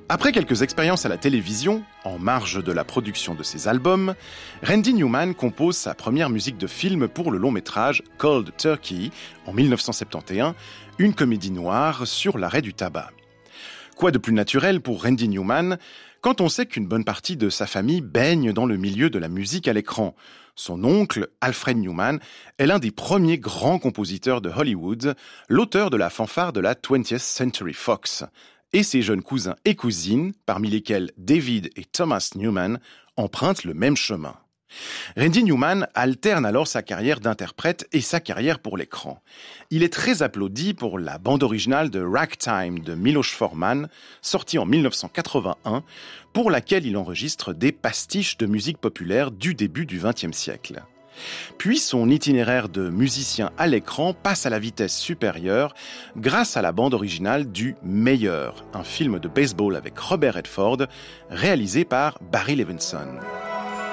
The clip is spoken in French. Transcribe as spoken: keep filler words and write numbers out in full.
Après quelques expériences à la télévision, en marge de la production de ses albums, Randy Newman compose sa première musique de film pour le long-métrage Cold Turkey en dix-neuf cent soixante et onze, une comédie noire sur l'arrêt du tabac. Quoi de plus naturel pour Randy Newman quand on sait qu'une bonne partie de sa famille baigne dans le milieu de la musique à l'écran. Son oncle, Alfred Newman, est l'un des premiers grands compositeurs de Hollywood, l'auteur de la fanfare de la twentieth Century Fox. Et ses jeunes cousins et cousines, parmi lesquels David et Thomas Newman, empruntent le même chemin. Randy Newman alterne alors sa carrière d'interprète et sa carrière pour l'écran. Il est très applaudi pour la bande originale de Ragtime de Milos Forman, sortie en dix-neuf cent quatre-vingt-un, pour laquelle il enregistre des pastiches de musique populaire du début du vingtième siècle. Puis son itinéraire de musicien à l'écran passe à la vitesse supérieure grâce à la bande originale du Meilleur, un film de baseball avec Robert Redford, réalisé par Barry Levinson.